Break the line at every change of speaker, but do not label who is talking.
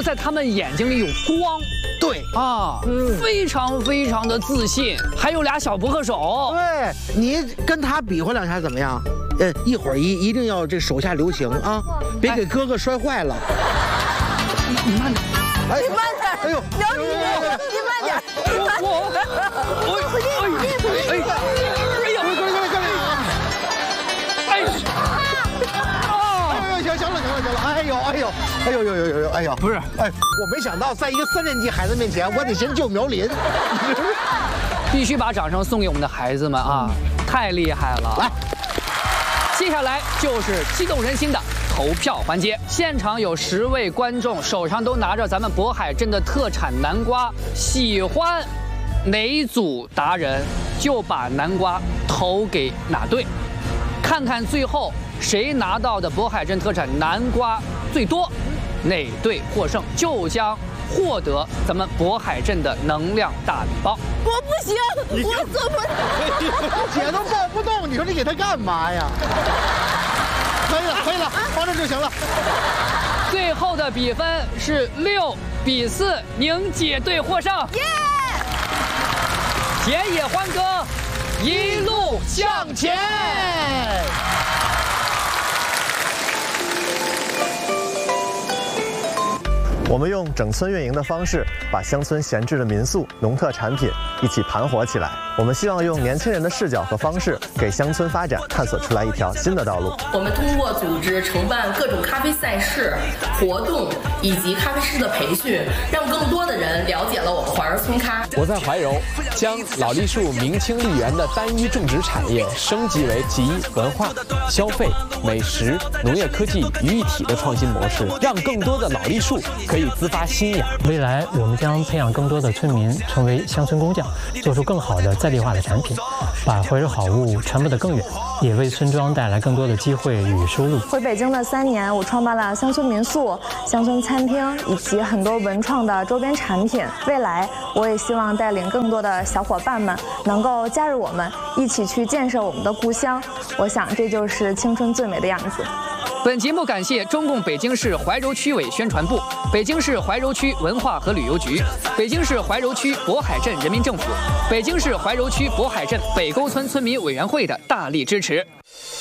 在他们眼睛里有光。
对
啊，非常非常的自信，还有俩小扑克手。
对，你跟他比划两下怎么样？一会儿一定要这手下留情啊，别给哥哥摔坏了。
你慢点，
哎，
你慢点，
哎呦，
苗女，你慢点，
哎呦，
不是，
我没想到在一个3年级孩子面前，我得先救苗林。
必须把掌声送给我们的孩子们啊，太厉害了！来，接下来就是激动人心的投票环节，现场有10位观众手上都拿着咱们渤海镇的特产南瓜，喜欢哪组达人就把南瓜投给哪队，看看最后谁拿到的渤海镇特产南瓜最多，哪队获胜就将获得咱们渤海镇的能量大礼包。
我不行，我做不到，
姐都抱不动，你说你给他干嘛呀？可以了，放这就行了。
最后的比分是6比4，宁姐队获胜。耶！田野欢歌，一路向前。
我们用整村运营的方式，把乡村闲置的民宿、农特产品一起盘活起来。我们希望用年轻人的视角和方式，给乡村发展探索出来一条新的道路。
我们通过组织承办各种咖啡赛事、活动以及咖啡师的培训，让更多的人了解了我们怀柔村咖。
我在怀柔将老栗树明清丽园的单一种植产业升级为集文化、消费、美食、农业科技于一体的创新模式，让更多的老栗树可以滋发新芽。
未来我们将培养更多的村民成为乡村工匠，做出更好的在地化的产品，把怀柔好物传播得更远，也为村庄带来更多的机会与收入。
回北京的3年，我创办了乡村民宿、乡村餐厅以及很多文创的周边产品。未来我也希望带领更多的小伙伴们能够加入我们，一起去建设我们的故乡。我想这就是青春最美的样子。
本节目感谢中共北京市怀柔区委宣传部、北京市怀柔区文化和旅游局、北京市怀柔区渤海镇人民政府、北京市怀柔区渤海镇北沟村村民委员会的大力支持。